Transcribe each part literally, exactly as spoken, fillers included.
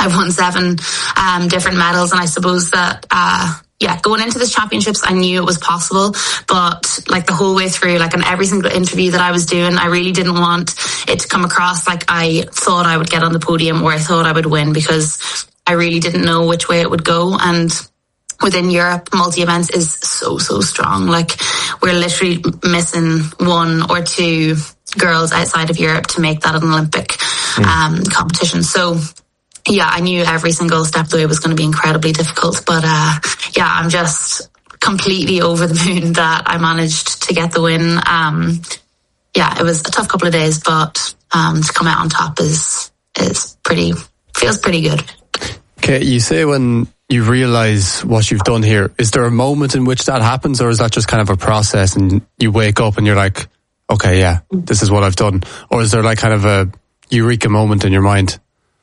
I've won seven um, different medals, and I suppose that uh, yeah, going into the championships, I knew it was possible, but like the whole way through, like in every single interview that I was doing, I really didn't want it to come across like I thought I would get on the podium or I thought I would win, because I really didn't know which way it would go. And within Europe, multi-events is so, so strong. Like we're literally missing one or two girls outside of Europe to make that an Olympic mm. um, competition. So yeah, I knew every single step of the way was going to be incredibly difficult. But uh, yeah, I'm just completely over the moon that I managed to get the win. Um, yeah, it was a tough couple of days, but um, to come out on top is is pretty, feels pretty good. Okay, you say when you realise what you've done here, is there a moment in which that happens, or is that just kind of a process and you wake up and you're like, okay, yeah, this is what I've done? Or is there like kind of a eureka moment in your mind?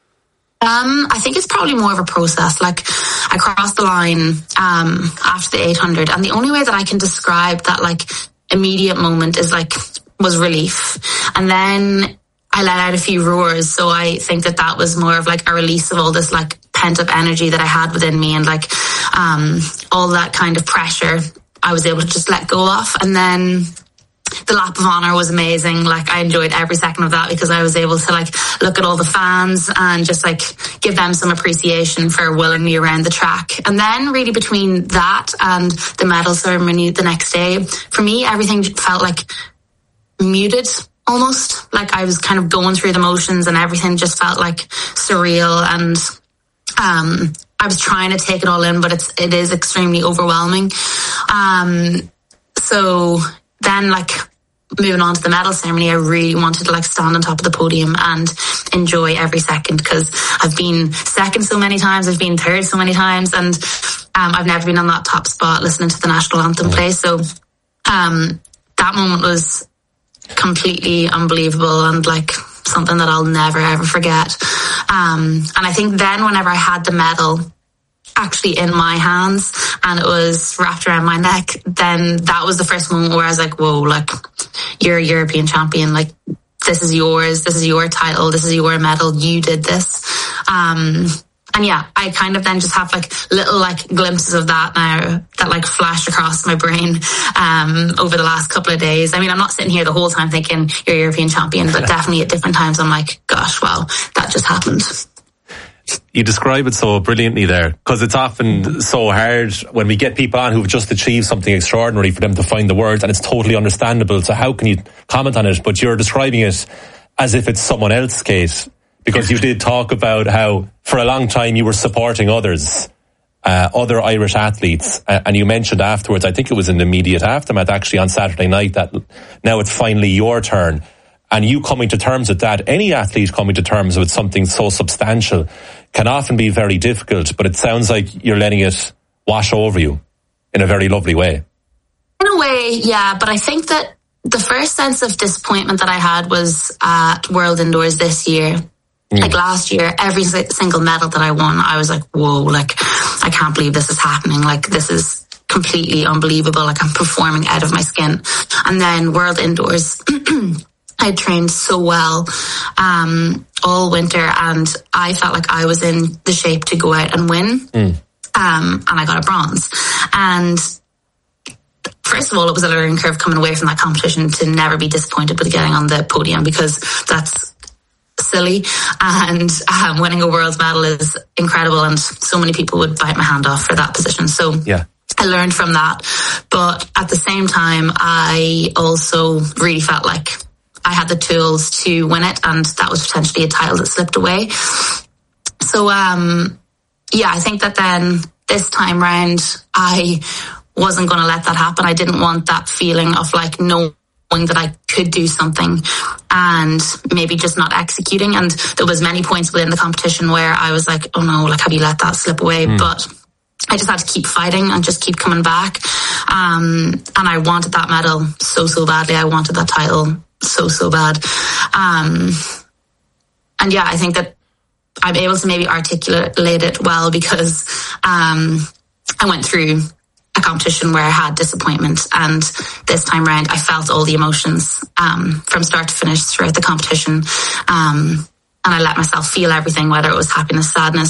Um, I think it's probably more of a process. Like I crossed the line um, after the eight hundred, and the only way that I can describe that like immediate moment is like was relief, and then I let out a few roars. So I think that that was more of like a release of all this like pent up energy that I had within me, and like um, all that kind of pressure I was able to just let go of. And then the lap of honour was amazing. Like I enjoyed every second of that, because I was able to like look at all the fans and just like give them some appreciation for willing me around the track. And then really between that and the medal ceremony the next day, for me, everything felt like muted almost. Like I was kind of going through the motions and everything just felt like surreal. And um, I was trying to take it all in, but it's, it is extremely overwhelming. Um, so then like moving on to the medal ceremony, I really wanted to like stand on top of the podium and enjoy every second, because I've been second so many times, I've been third so many times, and um, I've never been on that top spot listening to the national anthem play. So um, that moment was completely unbelievable and like something that I'll never ever forget. Um, and I think then whenever I had the medal actually in my hands and it was wrapped around my neck, then that was the first moment where I was like, whoa, like you're a European champion, like this is yours, this is your title, this is your medal, you did this. Um, and yeah, I kind of then just have like little like glimpses of that now that like flash across my brain um, over the last couple of days. I mean, I'm not sitting here the whole time thinking you're a European champion, but definitely at different times I'm like, gosh, wow, that just happened. You describe it so brilliantly there, because it's often so hard when we get people on who've just achieved something extraordinary for them to find the words, and it's totally understandable. So how can you comment on it? But you're describing it as if it's someone else's case, because you did talk about how for a long time you were supporting others, uh, other Irish athletes, uh, and you mentioned afterwards, I think it was in the immediate aftermath actually on Saturday night, that now it's finally your turn. And you coming to terms with that, any athlete coming to terms with something so substantial can often be very difficult, but it sounds like you're letting it wash over you in a very lovely way. In a way, yeah, but I think that the first sense of disappointment that I had was at World Indoors this year. Mm. Like last year, every single medal that I won, I was like, whoa, like I can't believe this is happening. Like this is completely unbelievable. Like I'm performing out of my skin. And then World Indoors, I trained so well um, all winter, and I felt like I was in the shape to go out and win. Mm. Um, and I got a bronze. And first of all, it was a learning curve coming away from that competition to never be disappointed with getting on the podium, because that's silly. And um, winning a world medal is incredible, and so many people would bite my hand off for that position. So yeah, I learned from that. But at the same time, I also really felt like I had the tools to win it, and that was potentially a title that slipped away. So, um, yeah, I think that then this time round, I wasn't going to let that happen. I didn't want that feeling of like knowing that I could do something and maybe just not executing. And there was many points within the competition where I was like, oh no, like have you let that slip away? Mm. But I just had to keep fighting and just keep coming back. Um, and I wanted that medal so, so badly. I wanted that title so, so bad. Um, and yeah, I think that I'm able to maybe articulate it well, because um, I went through a competition where I had disappointment, and this time round I felt all the emotions um, from start to finish throughout the competition. Um, and I let myself feel everything, whether it was happiness, sadness,